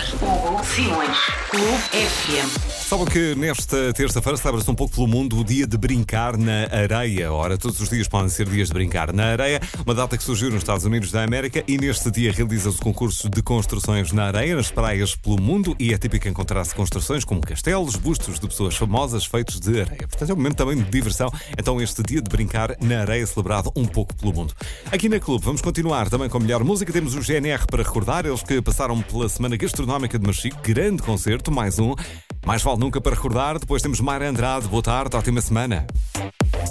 Hugo Simões. Clube FM. Sabe que nesta terça-feira celebra-se um pouco pelo mundo o dia de brincar na areia. Ora, todos os dias podem ser dias de brincar na areia, uma data que surgiu nos Estados Unidos da América, e neste dia realiza-se concurso de construções na areia, nas praias pelo mundo, e é típico encontrar-se construções como castelos, bustos de pessoas famosas feitos de areia. Portanto, é um momento também de diversão. Então, este dia de brincar na areia celebrado um pouco pelo mundo. Aqui na Clube vamos continuar também com a melhor música. Temos o GNR para recordar, eles que passaram pela Semana Gastronómica de Machico. Grande concerto, mais um. Mais vale nunca para recordar. Depois temos Mayra Andrade. Boa tarde, ótima semana.